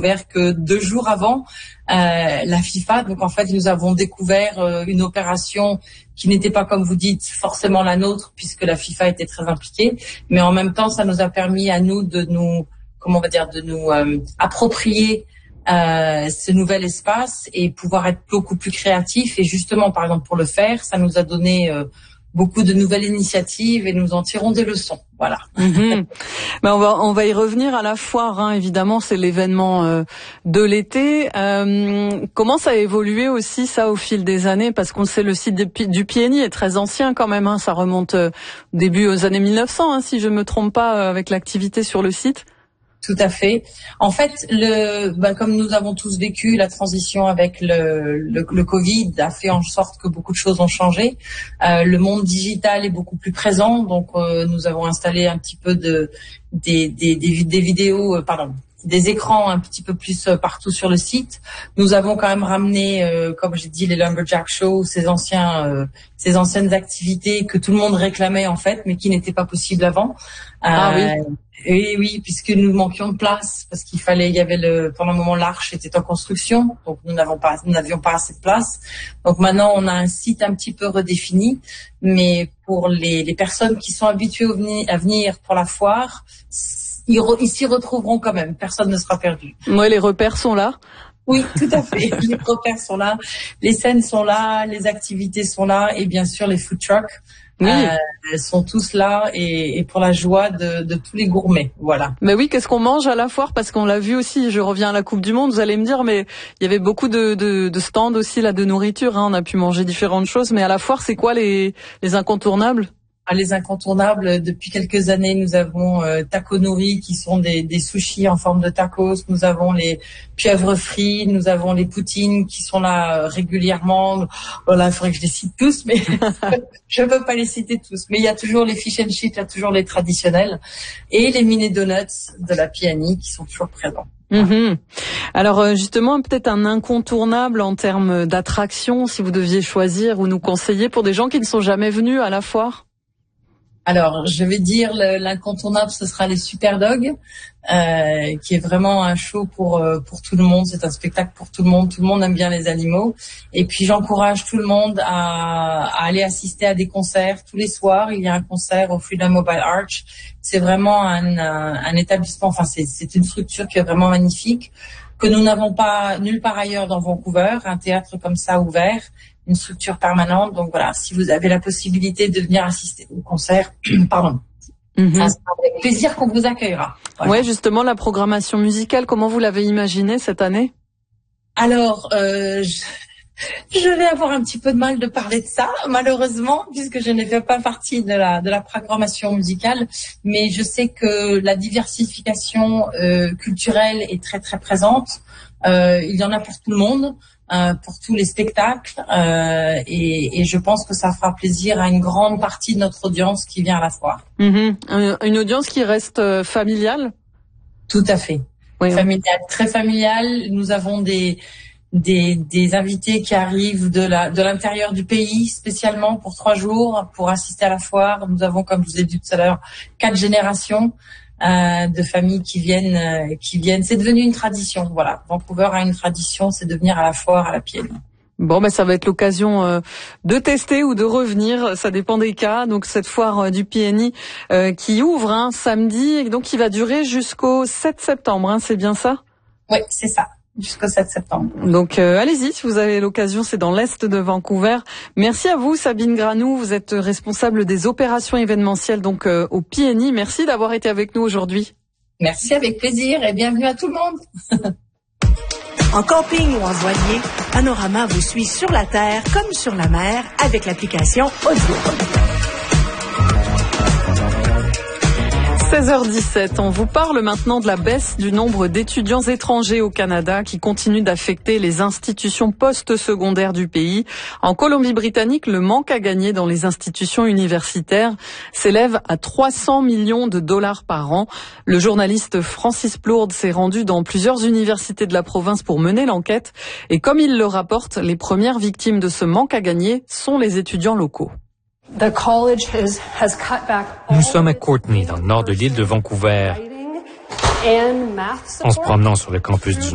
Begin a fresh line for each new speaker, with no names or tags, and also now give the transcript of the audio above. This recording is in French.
découvert que 2 jours avant la FIFA. Donc en fait, nous avons découvert une opération qui n'était pas, comme vous dites, forcément la nôtre, puisque la FIFA était très impliquée. Mais en même temps, ça nous a permis à nous de nous, approprier ce nouvel espace et pouvoir être beaucoup plus créatifs. Et justement, par exemple, pour le faire, ça nous a donné beaucoup de nouvelles initiatives et nous en tirons des leçons. Voilà.
Ben on va y revenir à la foire, hein. Évidemment, c'est l'événement de l'été. Comment ça a évolué aussi, ça, au fil des années? Parce qu'on sait, le site du PNI est très ancien quand même, hein. Ça remonte début aux années 1900, hein, si je me trompe pas, avec l'activité sur le site.
Tout à fait. En fait, comme nous avons tous vécu, la transition avec le Covid a fait en sorte que beaucoup de choses ont changé. Le monde digital est beaucoup plus présent, donc nous avons installé un petit peu des vidéos, des écrans un petit peu plus partout sur le site. Nous avons quand même ramené, comme j'ai dit, les Lumberjack Show, ces anciennes activités que tout le monde réclamait en fait, mais qui n'étaient pas possibles avant. Oui, puisque nous manquions de place, parce qu'il y avait pendant un moment l'arche était en construction, donc nous n'avions pas assez de place. Donc maintenant on a un site un petit peu redéfini, mais pour les personnes qui sont habituées à venir pour la foire, ils s'y retrouveront quand même. Personne ne sera perdu.
Ouais, les repères sont là.
Oui, tout à fait. Les repères sont là, les scènes sont là, les activités sont là, et bien sûr les food trucks.
Oui.
Sont tous là et pour la joie de tous les gourmets, voilà.
Mais oui, qu'est-ce qu'on mange à la foire? Parce qu'on l'a vu aussi, je reviens à la Coupe du Monde, vous allez me dire, mais il y avait beaucoup de stands aussi là de nourriture, hein. On a pu manger différentes choses, mais à la foire, c'est quoi les incontournables?
Les incontournables, depuis quelques années, nous avons Taco Nori, qui sont des sushis en forme de tacos. Nous avons les pieuvres frites, nous avons les poutines qui sont là régulièrement. Voilà, il faudrait que je les cite tous, mais je ne peux pas les citer tous. Mais il y a toujours les fish and chips, il y a toujours les traditionnels. Et les mini donuts de la PNI qui sont toujours présents.
Alors justement, peut-être un incontournable en termes d'attraction, si vous deviez choisir ou nous conseiller pour des gens qui ne sont jamais venus à la foire?
Alors, je vais dire l'incontournable, ce sera les Super Dogs, qui est vraiment un show pour tout le monde. C'est un spectacle pour tout le monde. Tout le monde aime bien les animaux. Et puis, j'encourage tout le monde à aller assister à des concerts tous les soirs. Il y a un concert au Freedom Mobile Arch. C'est vraiment un établissement. Enfin, c'est une structure qui est vraiment magnifique, que nous n'avons pas nulle part ailleurs dans Vancouver. Un théâtre comme ça ouvert, une structure permanente. Donc voilà, si vous avez la possibilité de venir assister au concert, ça sera avec plaisir qu'on vous accueillera. Voilà.
Ouais, justement, la programmation musicale, comment vous l'avez imaginée cette année?
Alors, je vais avoir un petit peu de mal de parler de ça, malheureusement, puisque je ne fais pas partie de la programmation musicale, mais je sais que la diversification culturelle est très très présente. Il y en a pour tout le monde. Pour tous les spectacles et je pense que ça fera plaisir à une grande partie de notre audience qui vient à la foire.
Une audience qui reste familiale?
Tout à fait.
Oui,
familiale, très familiale. Nous avons des invités qui arrivent de l'intérieur du pays spécialement pour 3 jours pour assister à la foire. Nous avons, comme je vous ai dit tout à l'heure, 4 générations de familles qui viennent. C'est devenu une tradition. Voilà, Vancouver a une tradition, c'est de venir à la foire, à la PNI.
Bon, ça va être l'occasion de tester ou de revenir, ça dépend des cas. Donc cette foire du PNI qui ouvre samedi et donc qui va durer jusqu'au 7 septembre, c'est bien ça?
Oui, c'est ça. Jusqu'au 7 septembre.
Donc allez-y, si vous avez l'occasion, c'est dans l'est de Vancouver. Merci à vous, Sabine Granou, vous êtes responsable des opérations événementielles donc au PNI. Merci d'avoir été avec nous aujourd'hui.
Merci, avec plaisir et bienvenue à tout le monde.
En camping ou en voilier, Panorama vous suit sur la terre comme sur la mer avec l'application Audio.
16h17, on vous parle maintenant de la baisse du nombre d'étudiants étrangers au Canada qui continue d'affecter les institutions post-secondaires du pays. En Colombie-Britannique, le manque à gagner dans les institutions universitaires s'élève à 300 millions de dollars par an. Le journaliste Francis Plourde s'est rendu dans plusieurs universités de la province pour mener l'enquête. Et comme il le rapporte, les premières victimes de ce manque à gagner sont les étudiants locaux.
Nous sommes à Courtenay, dans le nord de l'île de Vancouver. En se promenant sur le campus du